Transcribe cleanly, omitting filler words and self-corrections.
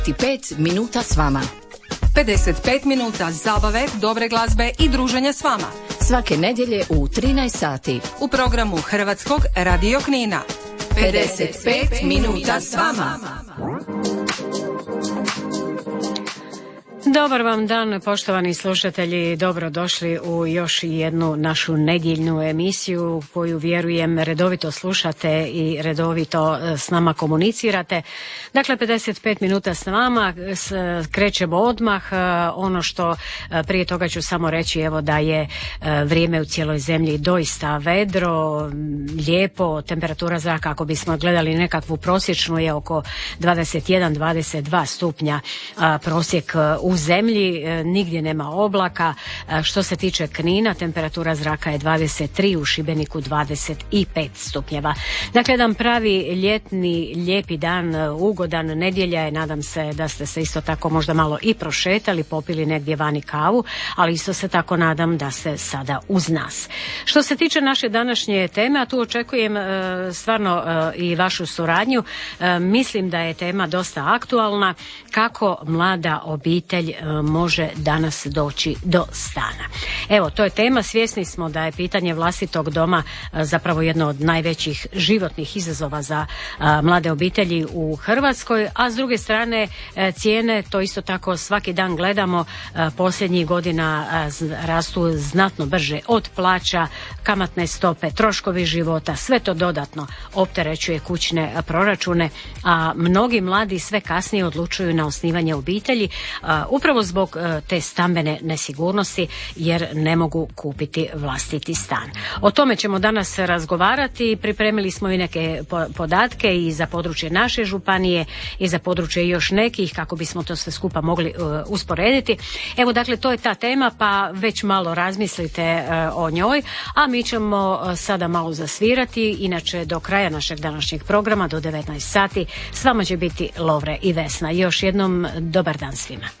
55 minuta s vama. 55 minuta zabave, dobre glazbe i druženja s vama. Svake nedjelje u 13 sati. U programu Hrvatskog radio Knina. 55 minuta s vama. Dobar vam dan, poštovani slušatelji, dobrodošli u još jednu našu nedjeljnu emisiju koju vjerujem redovito slušate i redovito s nama komunicirate. Dakle, 55 minuta s vama, krećemo odmah. Ono što prije toga ću samo reći, evo da je vrijeme u cijeloj zemlji doista vedro, lijepo, temperatura zraka ako bismo gledali nekakvu prosječnu je oko 21-22 stupnja prosjek u zemlji, nigdje nema oblaka. Što se tiče Knina, temperatura zraka je 23, u Šibeniku 25 stupnjeva. Dakle, jedan pravi ljetni, lijepi dan, ugodan, nedjelja je, nadam se da ste se isto tako možda malo i prošetali, popili negdje vani kavu, ali isto se tako nadam da ste sada uz nas. Što se tiče naše današnje teme, a tu očekujem stvarno i vašu suradnju, mislim da je tema dosta aktualna, kako mlada obitelj može danas doći do stana. Evo, to je tema, svjesni smo da je pitanje vlastitog doma zapravo jedno od najvećih životnih izazova za mlade obitelji u Hrvatskoj, a s druge strane cijene, to isto tako svaki dan gledamo, posljednjih godina rastu znatno brže od plaća, kamatne stope, troškovi života, sve to dodatno opterećuje kućne proračune, a mnogi mladi sve kasnije odlučuju na osnivanje obitelji, upravo zbog te stambene nesigurnosti jer ne mogu kupiti vlastiti stan. O tome ćemo danas razgovarati, pripremili smo i neke podatke i za područje naše županije i za područje još nekih kako bismo to sve skupa mogli usporediti. Evo, dakle, to je ta tema, pa već malo razmislite o njoj, a mi ćemo sada malo zasvirati. Inače, do kraja našeg današnjeg programa do 19 sati s vama će biti Lovre i Vesna. Još jednom dobar dan svima.